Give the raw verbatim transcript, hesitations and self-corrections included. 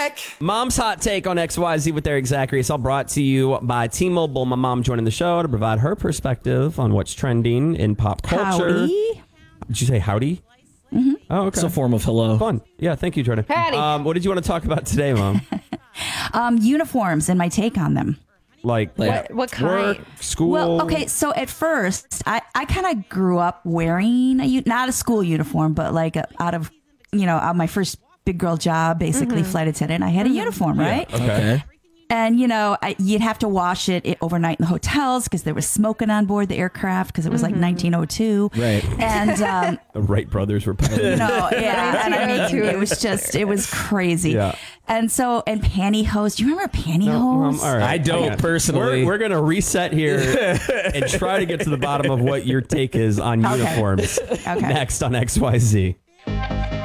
back. Mom's hot take on X Y Z with Eric Zachary. It's all brought to you by T-Mobile. My mom joining the show to provide her perspective on what's trending in pop culture. Howdy. Did you say howdy? Mm-hmm. Oh, okay. It's a form of hello. Fun. Yeah, thank you, Jordan. Howdy. Um, what did you want to talk about today, Mom? Um, uniforms and my take on them. Like, Like- What, what kind? work, school? Well, okay, so at first, I, I kind of grew up wearing, a, u- not a school uniform, but like a, out of, you know, out of my first big girl job, basically flight attendant, I had a uniform, right? Okay. And, you know, I, you'd have to wash it, it overnight in the hotels because there was smoking on board the aircraft because it was like nineteen oh two. Right. And, um, The Wright brothers were piloting. you know, yeah, and I mean, it was just, it was crazy. Yeah. And so, and pantyhose. Do you remember pantyhose? Mom, all right. I don't Okay. personally. We're, we're going to reset here and try to get to the bottom of what your take is on Okay. uniforms Okay. next on X Y Z.